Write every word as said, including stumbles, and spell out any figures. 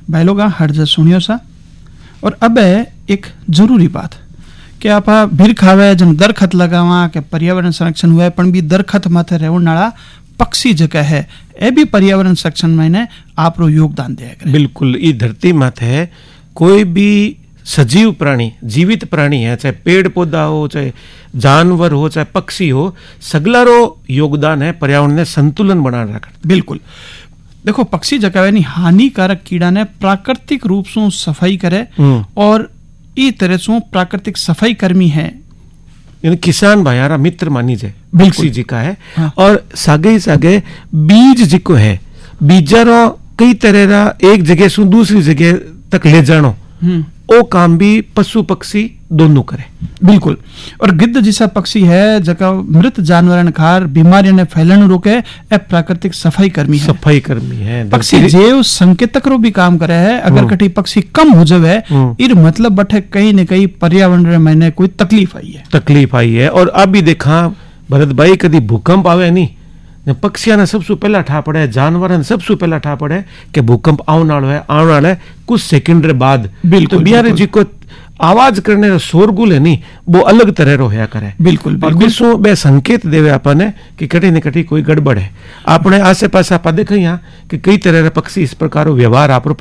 भाई लोग हर जगह सुनियो सा। और अब है एक जरूरी बात कि आप भीड़ खावे जन दरखत लगावा के पर्यावरण संरक्षण हुए पण भी दरखत माथे रहने वाला पक्षी जगह है ए भी पर्यावरण संरक्षण में आप योगदान दिया। बिल्कुल, ये धरती माथे कोई भी सजीव प्राणी, जीवित प्राणी है, चाहे पेड़ पौधा हो, चाहे जानवर हो, चाहे पक्षी हो, सगलारो योगदान है पर्यावरण ने संतुलन बना रखा। बिल्कुल, देखो पक्षी जगह हानिकारक कीड़ा ने प्राकृतिक रूप से सफाई करे और ई तरह से प्राकृतिक सफाई कर्मी है, यानी किसान भाइयारा मित्र मानी जाए पक्षी जी का है। हाँ। और सागे ही सागे बीज जिको है, बीजारो कई तरह रा एक जगह से दूसरी जगह तक ले जानो ओ काम भी पशु पक्षी दोनों करे। बिल्कुल, और गिद्ध जैसा पक्षी है जगह मृत जानवर खार बीमारियों ने फैलन रोके ए प्राकृतिक सफाई कर्मी है। सफाई कर्मी है पक्षी जैव संकेतक रो भी काम करे है। अगर कटी पक्षी कम हो जावे इर मतलब बठे कहीं न कहीं पर्यावरण में कोई तकलीफ आई है तकलीफ आई है। और अब भी देखा भरत भाई कदी भूकंप आवे नहीं, पक्षिया ने सबसे पहला ठा पड़े, जानवर ने सबसे पहला ठा पड़े कि भूकंप आने वाला है, आने वाला है कुछ सेकंड बाद। बिल्कुल, तो बिहार जी को आवाज करने शोरगुल है नहीं वो अलग तरह रो होया करे। बिल्कुल, बिल्कुल सो बे संकेत देवे आपने कि कटी न कटी कोई गड़बड़ है। आपने आसे पास आप देखे यहाँ कि कई तरह के पक्षी इस प्रकार व्यवहार आप